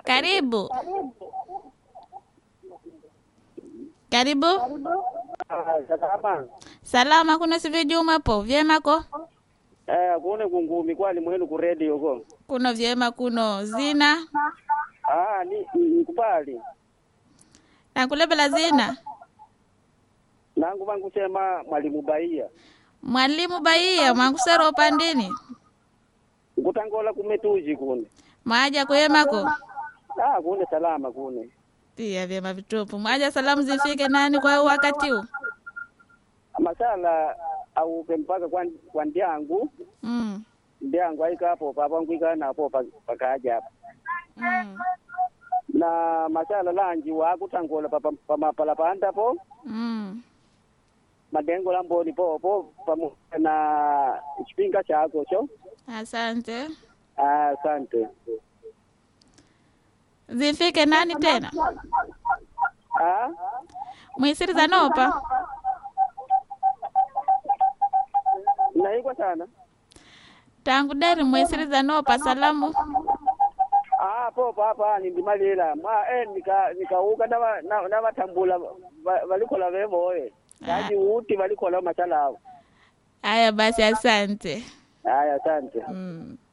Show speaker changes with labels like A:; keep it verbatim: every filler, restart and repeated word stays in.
A: Karibu. Karibu.
B: Ah, salama.
A: Salama, kuna sivi Juma po. Vyema ko?
B: Eh, kune kungumi kwani mwenu ku radio ko.
A: Kuno vyema kuno zina.
B: Ah, ni nikubali.
A: Na kulebela zina.
B: Nangu bangu sema mwalimu Baia.
A: Mwalimu Baia, mangusero pandini.
B: Kutangola kumetuji kune.
A: Maja kuyema ko?
B: Ah, kune salama kune.
A: Pia vyema vitupu. Maja salamu zifike nani kwa wakati huu?
B: Masala au pempaka kwa kwa ndiangu.
A: Mm.
B: Ndiangu aika hapo papa ngwika na hapo pakaja hapo.
A: Mm.
B: Na masala lanji wa kutangola papa pama pala panda po.
A: Mm.
B: Madengo lambo ni po po pamoja na kipinga chako cho.
A: Asante.
B: Ah, asante.
A: Zifike nani tena?
B: Ah?
A: Mwisiri za nopa?
B: Naigwa sana.
A: Tangu deri mwisiri za nopa salamu.
B: Ah, po papa ni ndimalila. Ma eh nika nikauka na na, na matambula walikola wewe oye. Yaani uti walikola machala.
A: Aya basi asante.
B: Aya, asante.
A: Mm.